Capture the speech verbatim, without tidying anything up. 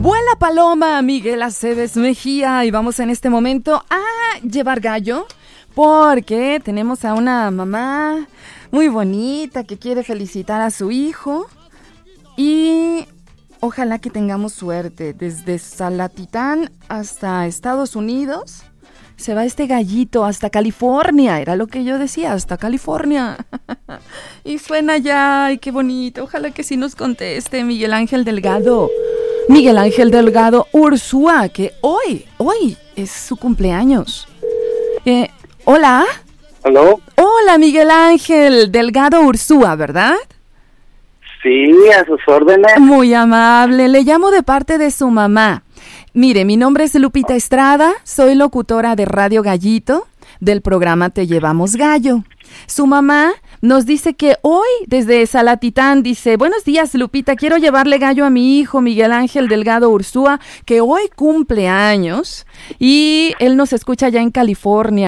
Vuela paloma, Miguel Aceves Mejía, y vamos en este momento a llevar gallo porque tenemos a una mamá muy bonita que quiere felicitar a su hijo y ojalá que tengamos suerte. Desde Salatitán hasta Estados Unidos se va este gallito hasta California, era lo que yo decía, hasta California. Y suena ya, ay, qué bonito. Ojalá que sí nos conteste Miguel Ángel Delgado. Miguel Ángel Delgado Ursúa, que hoy, hoy es su cumpleaños. Eh, hola. ¿Aló? Hola, Miguel Ángel Delgado Ursúa, ¿verdad? Sí, a sus órdenes. Muy amable, le llamo de parte de su mamá. Mire, mi nombre es Lupita Estrada, soy locutora de Radio Gallito, del programa Te Llevamos Gallo. Su mamá nos dice que hoy, desde Salatitán, dice: buenos días, Lupita, quiero llevarle gallo a mi hijo Miguel Ángel Delgado Ursúa, que hoy cumple años, y él nos escucha ya en California.